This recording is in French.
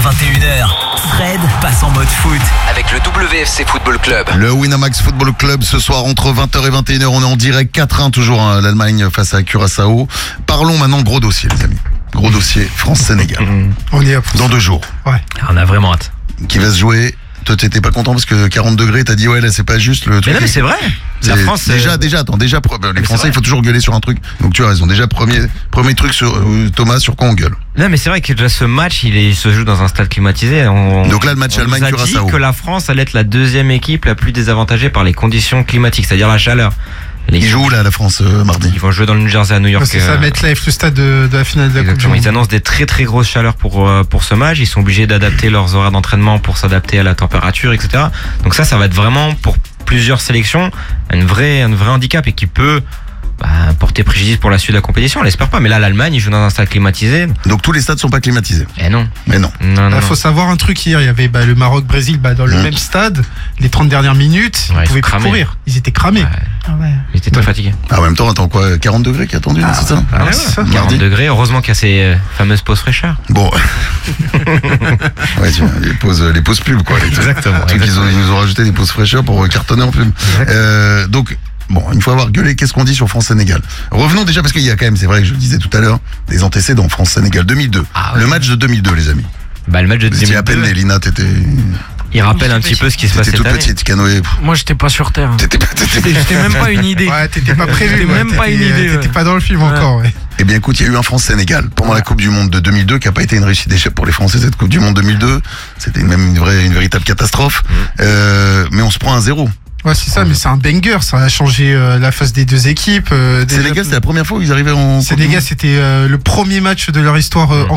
21h, Fred passe en mode foot avec le WFC Football Club. Le Winamax Football Club ce soir entre 20h et 21h, on est en direct 4-1 toujours l'Allemagne face à Curaçao. Parlons maintenant gros dossier les amis. Gros dossier France-Sénégal. On y est dans 2 jours. Ouais. On a vraiment hâte. Qui va se jouer. Toi t'étais pas content parce que 40 degrés, t'as dit ouais là c'est pas juste le truc. Mais non mais c'est vrai. La France déjà les Français il faut toujours gueuler sur un truc. Donc tu as raison. Déjà premier truc sur Thomas, sur quoi on gueule. Non mais c'est vrai que déjà ce match il se joue dans un stade climatisé. Donc là le match Allemagne-Curaçao. On a dit que la France allait être la deuxième équipe la plus désavantagée par les conditions climatiques, c'est-à-dire la chaleur. Ils jouent là la France mardi. Ils vont jouer dans le New Jersey à New York. C'est ça, MetLife, le stade de la finale de la Coupe du Monde. Ils annoncent des très très grosses chaleurs pour ce match. Ils sont obligés d'adapter leurs horaires d'entraînement pour s'adapter à la température, etc. Donc ça va être vraiment pour plusieurs sélections un vrai handicap et qui peut porter préjudice pour la suite de la compétition. On l'espère pas. Mais là l'Allemagne ils jouent dans un stade climatisé. Donc tous les stades sont pas climatisés. Eh non. Mais non. Il faut savoir un truc hier. Il y avait le Maroc-Brésil dans le même stade. Les 30 dernières minutes, ils pouvaient plus courir. Ils étaient cramés. Ils étaient très fatigués. En même temps, attends quoi, 40 degrés qui est attendu, c'est ça? C'est ça. 40 degrés. Heureusement qu'il y a ces fameuses pauses fraîcheur. Bon. Ouais, tu vois, les pauses pubs quoi. Exactement. Ils nous ont rajouté des pauses fraîcheur pour cartonner en pub. Donc. Bon, une fois avoir gueulé, qu'est-ce qu'on dit sur France-Sénégal? Revenons déjà parce qu'il y a quand même, c'est vrai que je le disais tout à l'heure, des antécédents France-Sénégal 2002. Le match de 2002, les amis. Le match de 2002. C'était à peine né, Lina, t'étais... Il rappelle un petit peu ce qui se passait cette année. T'étais toute petite, Canoë. Moi, j'étais pas sur Terre. J'étais même pas une idée. Ouais, t'étais pas prévu. C'était même pas une idée. T'étais pas dans le film encore, ouais. Eh bien, écoute, il y a eu un France-Sénégal pendant la Coupe du Monde de 2002 qui a pas été une réussite d'échec pour les Français. Cette Coupe du Monde 2002, c'était même une véritable catastrophe. Mais on se prend un 0. Ouais, c'est ça, mais c'est un banger, ça a changé la face des deux équipes. Sénégal, c'était la première fois où ils arrivaient en... Sénégal, c'était le premier match de leur histoire